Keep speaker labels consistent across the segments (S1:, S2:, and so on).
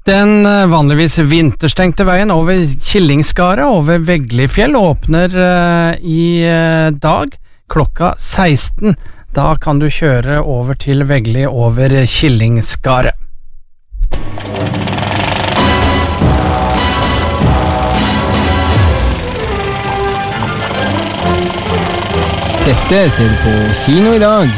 S1: Den vanligvis vinterstengte veien over Killingskaret over Veglifjell åpner i dag klokka 16. Da kan du kjøre over til Vegli over Killingskaret.
S2: Dette ser du på kino i dag.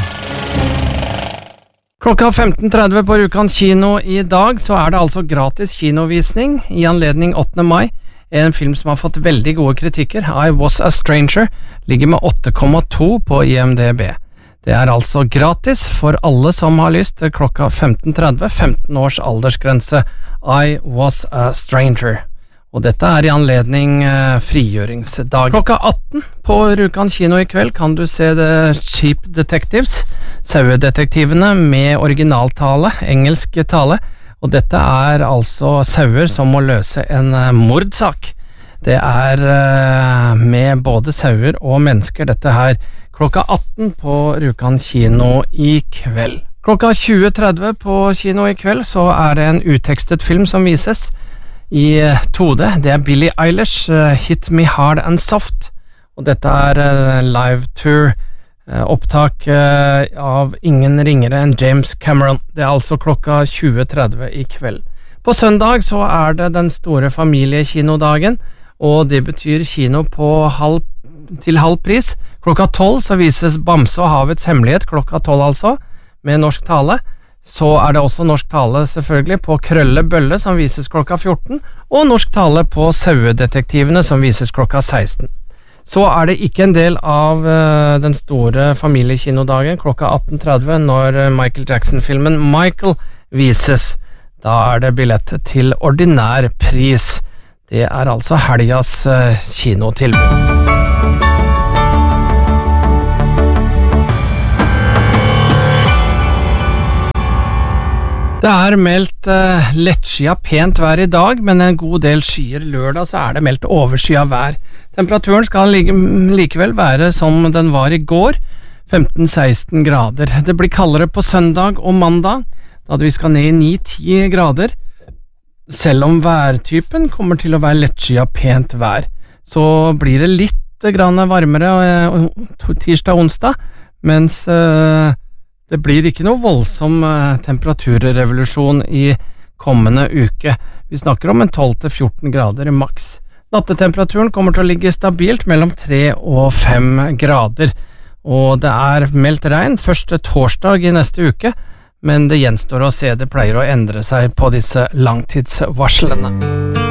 S1: Klokka 15.30 på Rjukan kino i dag så det altså gratis kinovisning i anledning 8. mai. En film som har fått veldig gode kritikker, I Was a Stranger, ligger med 8,2 på IMDb. Det altså gratis for alle som har lyst til klokka 15.30, 15 års aldersgrense, I Was a Stranger. Og dette i anledning frigjøringsdag. Klokka 18 på Rjukan kino i kveld kan du se The Sheep Detectives, sauedetektivene med originaltale, engelsk tale, og dette altså sauer som må løse en mordsak. Det med både sauer og mennesker, dette her klokka 18 på Rjukan kino i kveld. Klokka 20.30 på kino i kveld så det en uttekstet film som vises i 2D. Det Billie Eilish, Hit Me Hard and Soft, og dette live tour, opptak av ingen ringere enn James Cameron. Det altså klokka 20.30 i kveld. På søndag så det den store familiekinodagen, og det betyr kino til halv pris. Klokka 12 så vises Bamse og Havets Hemmelighet, klokka 12 altså, med norsk tale. Så det også norsk tale selvfølgelig på Krølle Bølle som vises klokka 14, og norsk tale på Sauedetektivene som vises klokka 16. Så det ikke en del av den store familiekinodagen klokka 18.30 når Michael Jackson-filmen Michael vises. Da det billett til ordinær pris. Det altså helgas kinotilbud. Det meldt lettskyet pent vær i dag, men en god del skyer. Lørdag så det meldt overskyet vær. Temperaturen skal likevel være som den var i går, 15-16 grader. Det blir kaldere på søndag og mandag, da vi skal ned i 9-10 grader. Selv om værtypen kommer til å være lettskyet pent vær, så blir det litt grann varmere tirsdag og onsdag, mens det blir ikke noe voldsom temperaturrevolusjon i kommende uke. Vi snakker om en 12-14 grader maks. Nattetemperaturen kommer til å ligge stabilt mellom 3 og 5 grader. Og det meldt regn første torsdag i neste uke, men det gjenstår å se. Det pleier å endre seg på disse langtidsvarslene.